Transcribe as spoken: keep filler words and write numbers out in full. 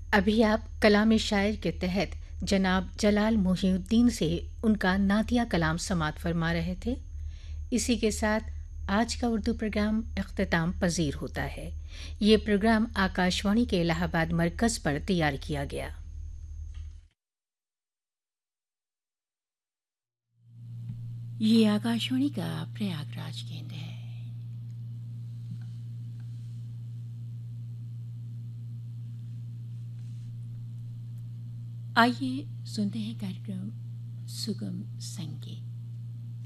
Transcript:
अभी आप कलाम शायर के तहत जनाब जलाल मोहिउद्दीन से उनका नातिया कलाम समात फरमा रहे थे। इसी के साथ आज का उर्दू प्रोग्राम इख्तिताम पजीर होता है। ये प्रोग्राम आकाशवाणी के इलाहाबाद मरकज़ पर तैयार किया गया। ये आकाशवाणी का प्रयागराज केंद्र है। आइए सुनते हैं कार्यक्रम सुगम संगीत।